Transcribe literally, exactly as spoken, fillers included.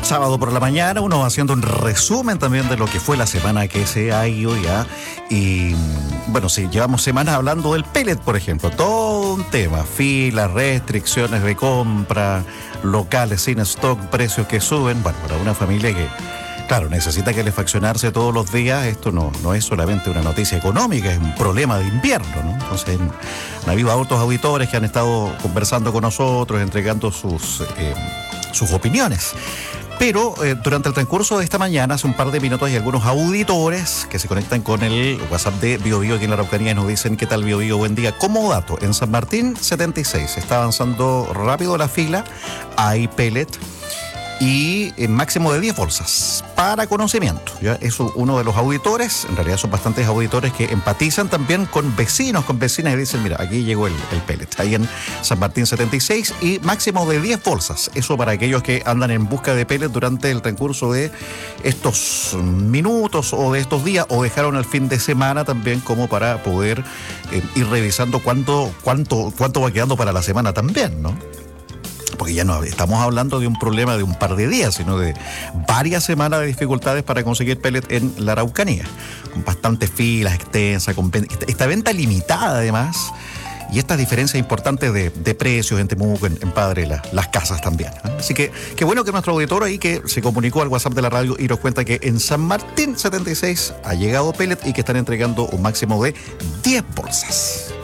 sábado por la mañana, uno va haciendo un resumen también de lo que fue la semana que se ha ido ya. Y bueno, sí, llevamos semanas hablando del pellet, por ejemplo. Todo un tema, filas, restricciones de compra, locales sin stock, precios que suben. Bueno, para una familia que, claro, necesita calefaccionarse todos los días, esto no, no es solamente una noticia económica, es un problema de invierno, ¿no? Entonces, ha habido otros auditores que han estado conversando con nosotros, entregando sus, eh, sus opiniones. Pero eh, durante el transcurso de esta mañana, hace un par de minutos, hay algunos auditores que se conectan con el WhatsApp de Bio Bio aquí en la Araucanía y nos dicen: ¿qué tal, Bio Bio? Buen día. Como dato, en San Martín setenta y seis está avanzando rápido la fila, hay pellet y en máximo de diez bolsas para conocimiento. ¿Ya? Eso, uno de los auditores, en realidad son bastantes auditores que empatizan también con vecinos, con vecinas y dicen: mira, aquí llegó el, el pellet, ahí en San Martín setenta y seis y máximo de diez bolsas. Eso para aquellos que andan en busca de pellet durante el transcurso de estos minutos o de estos días, o dejaron el fin de semana también, como para poder eh, ir revisando cuánto, cuánto, cuánto va quedando para la semana también, ¿no? Porque ya no estamos hablando de un problema de un par de días, sino de varias semanas de dificultades para conseguir pellet en la Araucanía, con bastantes filas extensas, con esta venta limitada además, y estas diferencias importantes de, de precios en Temuco, en, en Padre, la, las casas también, ¿eh? Así que qué bueno que nuestro auditor ahí que se comunicó al WhatsApp de la radio y nos cuenta que en San Martín setenta y seis ha llegado pellet y que están entregando un máximo de diez bolsas.